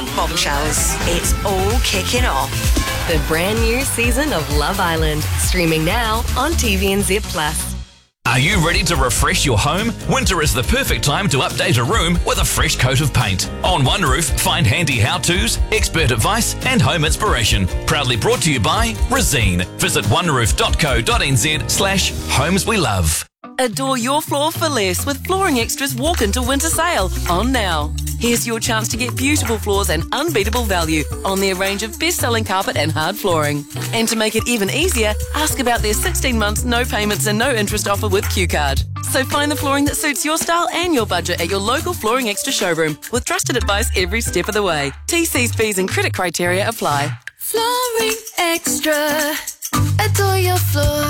on Bombshells. It's all kicking off. The brand new season of Love Island, streaming now on TVNZ Plus. Are you ready to refresh your home? Winter is the perfect time to update a room with a fresh coat of paint. On One Roof, find handy how-tos, expert advice and home inspiration. Proudly brought to you by Resene. Visit oneroof.co.nz/homes we love. Adore your floor for less with Flooring Extra's Walk Into Winter Sale on now. Here's your chance to get beautiful floors and unbeatable value on their range of best-selling carpet and hard flooring. And to make it even easier, ask about their 16 months no payments and no interest offer with Q-Card. So find the flooring that suits your style and your budget at your local Flooring Extra showroom with trusted advice every step of the way. TC's fees and credit criteria apply. Flooring Extra. Adore your floor.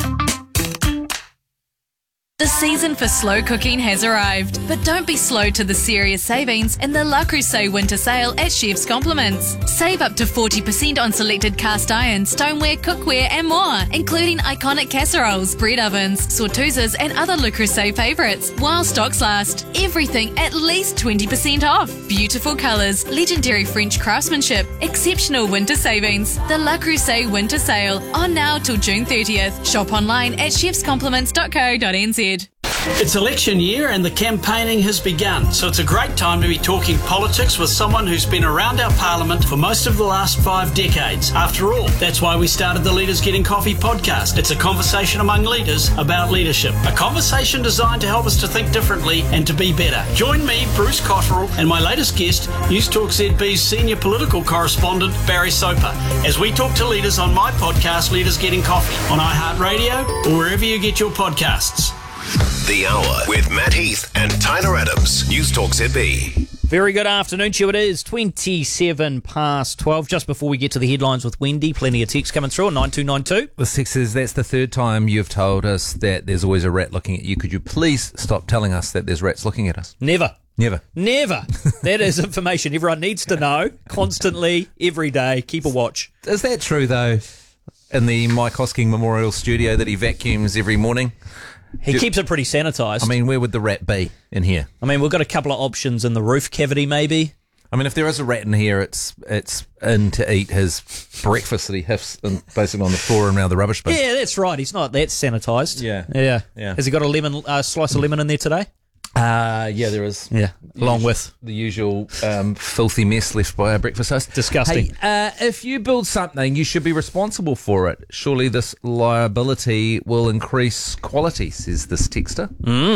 The season for slow cooking has arrived, but don't be slow to the serious savings in the Le Creuset Winter Sale at Chef's Compliments. Save up to 40% on selected cast iron, stoneware, cookware and more, including iconic casseroles, bread ovens, sauteusers and other Le Creuset favourites, while stocks last. Everything at least 20% off. Beautiful colours, legendary French craftsmanship, exceptional winter savings. The Le Creuset Winter Sale, on now till June 30th. Shop online at chefscompliments.co.nz. It's election year and the campaigning has begun, so it's a great time to be talking politics with someone who's been around our parliament for most of the last 5 decades. After all, that's why we started the Leaders Getting Coffee podcast. It's a conversation among leaders about leadership, a conversation designed to help us to think differently and to be better. Join me, Bruce Cotterill, and my latest guest, News Talk ZB's senior political correspondent, Barry Soper, as we talk to leaders on my podcast, Leaders Getting Coffee, on iHeartRadio or wherever you get your podcasts. The Hour with Matt Heath and Tyler Adams. News Talk ZB. Very good afternoon to you. It is 27 past 12. Just before we get to the headlines with Wendy, plenty of texts coming through on 9292. The text says, that's the third time you've told us that there's always a rat looking at you. Could you please stop telling us that there's rats looking at us? Never. Never. That is information everyone needs to know constantly, every day. Keep a watch. Is that true, though, in the Mike Hosking Memorial Studio that he vacuums every morning? He keeps it pretty sanitised. I mean, where would the rat be in here? I mean, we've got a couple of options in the roof cavity, maybe. I mean, if there is a rat in here, it's in to eat his breakfast that he hifts basically on the floor and around the rubbish bin. Yeah, that's right. He's not that sanitised. Yeah. Has he got a slice of lemon in there today? Yeah, there is. Yeah, along with the usual filthy mess left by our breakfast host. Disgusting. Hey, if you build something, you should be responsible for it. Surely this liability will increase quality, says this texter.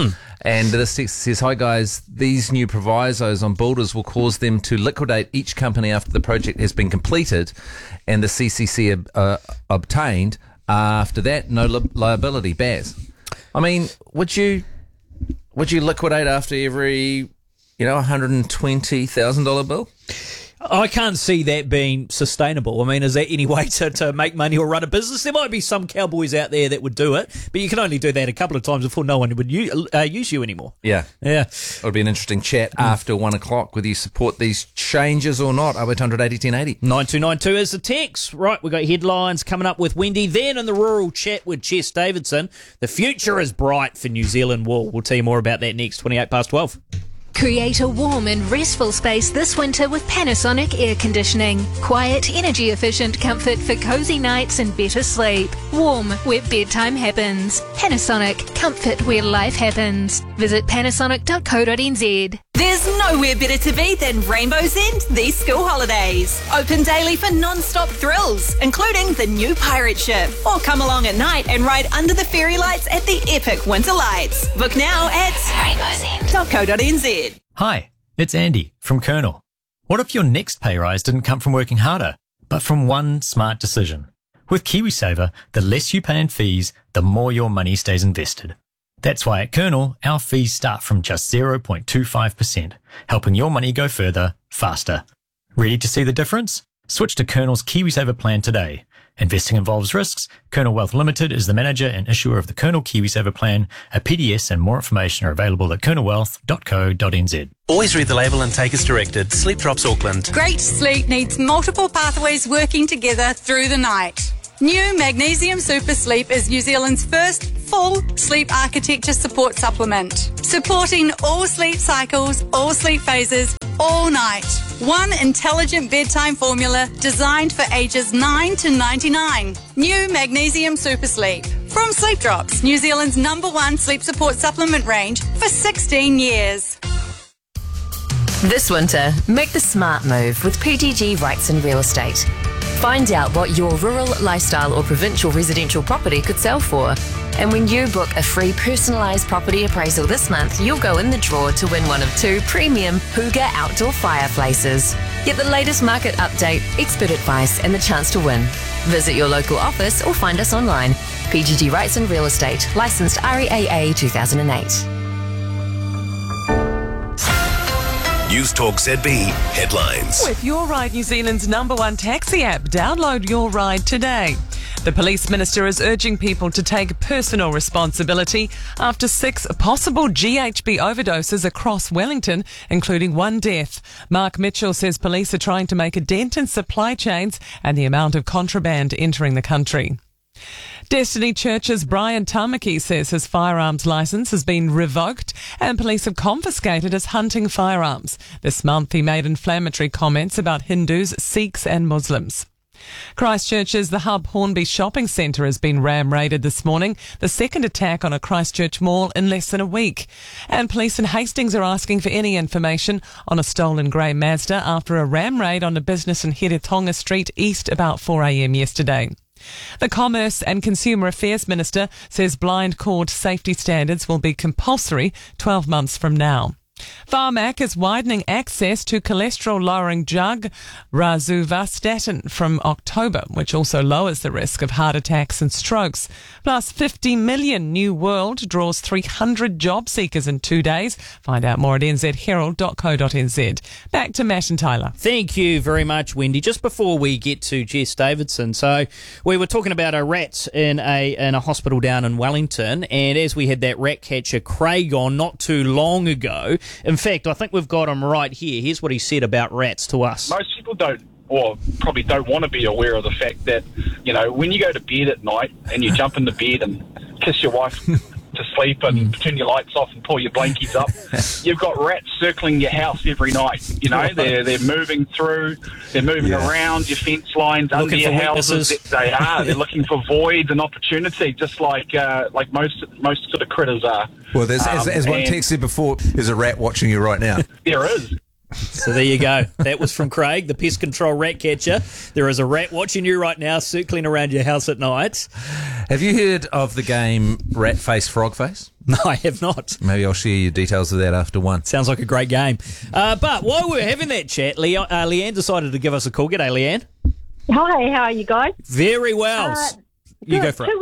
And this text says, hi guys, these new provisos on builders will cause them to liquidate each company after the project has been completed and the CCC obtained. After that, no liability. Baz. I mean, would you liquidate after every, $120,000 bill? I can't see that being sustainable. I mean, is that any way to make money or run a business? There might be some cowboys out there that would do it, but you can only do that a couple of times before no one would use you anymore. Yeah. It'll be an interesting chat after 1 o'clock, whether you support these changes or not. 0800 80 1080. 9292 is the text. Right, we've got headlines coming up with Wendy. Then in the rural chat with Jess Davidson, the future is bright for New Zealand wool. We'll tell you more about that next, 28 past 12. Create a warm and restful space this winter with Panasonic air conditioning. Quiet, energy efficient comfort for cozy nights and better sleep. Warm where bedtime happens. Panasonic, comfort where life happens. Visit panasonic.co.nz. There's nowhere better to be than Rainbow's End these school holidays. Open daily for non-stop thrills, including the new pirate ship. Or come along at night and ride under the fairy lights at the epic winter lights. Book now at rainbowsend.co.nz. Hi, it's Andy from Colonel. What if your next pay rise didn't come from working harder, but from one smart decision? With KiwiSaver, the less you pay in fees, the more your money stays invested. That's why at Colonel, our fees start from just 0.25%, helping your money go further, faster. Ready to see the difference? Switch to Colonel's KiwiSaver plan today. Investing involves risks. Colonel Wealth Limited is the manager and issuer of the Colonel KiwiSaver plan. A PDS and more information are available at colonelwealth.co.nz. Always read the label and take as directed. Sleep Drops Auckland. Great sleep needs multiple pathways working together through the night. New Magnesium Super Sleep is New Zealand's first full sleep architecture support supplement, supporting all sleep cycles, all sleep phases, all night. One intelligent bedtime formula designed for ages 9 to 99. New Magnesium Super Sleep. From Sleep Drops, New Zealand's #1 sleep support supplement range for 16 years. This winter, make the smart move with PGG Wrightson Real Estate. Find out what your rural, lifestyle or provincial residential property could sell for. And when you book a free personalised property appraisal this month, you'll go in the draw to win one of 2 premium Hooga outdoor fireplaces. Get the latest market update, expert advice and the chance to win. Visit your local office or find us online. PGG Wrightson Real Estate, licensed REAA 2008. News Talk ZB headlines. With Your Ride, New Zealand's #1 taxi app, download Your Ride today. The Police Minister is urging people to take personal responsibility after 6 possible GHB overdoses across Wellington, including 1 death. Mark Mitchell says police are trying to make a dent in supply chains and the amount of contraband entering the country. Destiny Church's Brian Tamaki says his firearms licence has been revoked and police have confiscated his hunting firearms. This month he made inflammatory comments about Hindus, Sikhs and Muslims. Christchurch's The Hub Hornby Shopping Centre has been ram-raided this morning, the second attack on a Christchurch mall in less than a week. And police in Hastings are asking for any information on a stolen grey Mazda after a ram raid on a business in Heretonga Street East about 4 a.m. yesterday. The Commerce and Consumer Affairs Minister says blind cord safety standards will be compulsory 12 months from now. Pharmac is widening access to cholesterol-lowering drug rosuvastatin from October, which also lowers the risk of heart attacks and strokes. Plus, 50 million New World draws 300 job seekers in 2 days. Find out more at nzherald.co.nz. Back to Matt and Tyler. Thank you very much, Wendy. Just before we get to Jess Davidson, so we were talking about a rat in a hospital down in Wellington, and as we had that rat catcher Craig on not too long ago, in fact, I think we've got him right here. Here's what he said about rats to us. Most people don't, or probably don't want to be aware of the fact that, you know, when you go to bed at night and you jump into bed and kiss your wife to sleep and turn your lights off and pull your blankies up, you've got rats circling your house every night. You know, they're moving through, they're moving around your fence lines, under your houses. They're looking for voids and opportunity, just like most sort of critters are. Well, there's, as one text said before, there's a rat watching you right now. There is. So there you go. That was from Craig, the pest control rat catcher. There is a rat watching you right now, circling around your house at night. Have you heard of the game Rat Face, Frog Face? No, I have not. Maybe I'll share you details of that after one. Sounds like a great game. But while we're having that chat, Leanne decided to give us a call. G'day, Leanne. Hi, how are you guys? Very well. You go for it.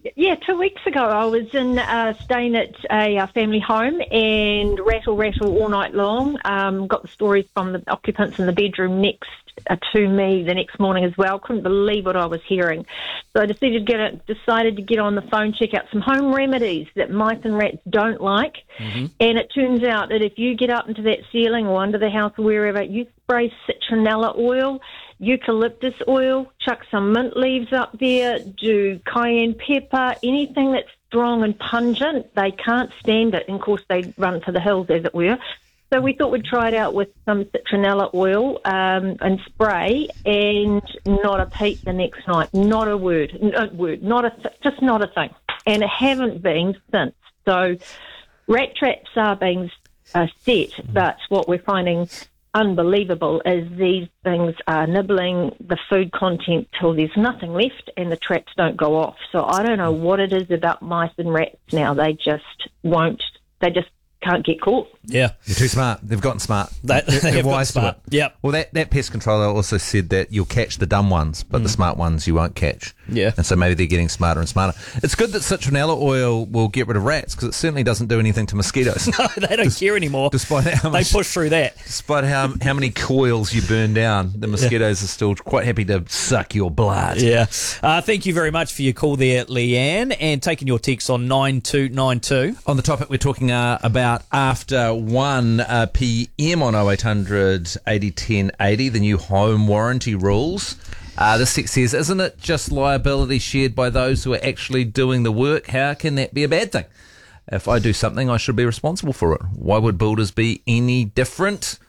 2 weeks ago, I was staying at a family home and rattle all night long. Got the stories from the occupants in the bedroom next to me the next morning as well. Couldn't believe what I was hearing. So I decided to get on the phone, check out some home remedies that mice and rats don't like. Mm-hmm. And it turns out that if you get up into that ceiling or under the house or wherever, you spray citronella oil, eucalyptus oil, chuck some mint leaves up there, do cayenne pepper, anything that's strong and pungent, they can't stand it. And of course, they run to the hills, as it were. So we thought we'd try it out with some citronella oil and spray, and not a peep the next night. Not a word, just not a thing. And it haven't been since. So rat traps are being set, but what we're finding unbelievable is these things are nibbling the food content till there's nothing left and the traps don't go off. So I don't know what it is about mice and rats now. They just can't get caught. Yeah. They're too smart. They've gotten smart. They're wise to it. Yep. Well, that pest controller also said that you'll catch the dumb ones, but the smart ones you won't catch. Yeah. And so maybe they're getting smarter and smarter. It's good that citronella oil will get rid of rats, because it certainly doesn't do anything to mosquitoes. No, they don't care anymore. Despite how much, they push through that. Despite how many coils you burn down, the mosquitoes are still quite happy to suck your blood. Yeah. Thank you very much for your call there, Leanne, and taking your text on 9292. On the topic we're talking about after 1 p.m. on 0800 80 10 80, the new home warranty rules. This text says, isn't it just liability shared by those who are actually doing the work? How can that be a bad thing? If I do something, I should be responsible for it. Why would builders be any different?